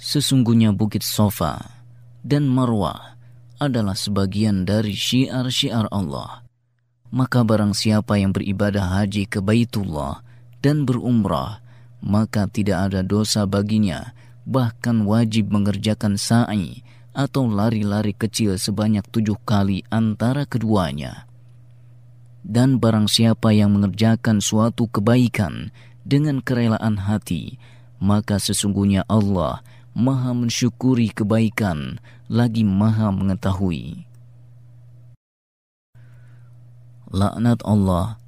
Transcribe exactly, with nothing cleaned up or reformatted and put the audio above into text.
Sesungguhnya Bukit Safa dan Marwah adalah sebagian dari syiar-syiar Allah. Maka barang siapa yang beribadah haji ke Baitullah dan berumrah, maka tidak ada dosa baginya, bahkan wajib mengerjakan sa'i atau lari-lari kecil sebanyak tujuh kali antara keduanya. Dan barang siapa yang mengerjakan suatu kebaikan dengan kerelaan hati, maka sesungguhnya Allah Maha mensyukuri kebaikan, lagi Maha mengetahui. Laknat Allah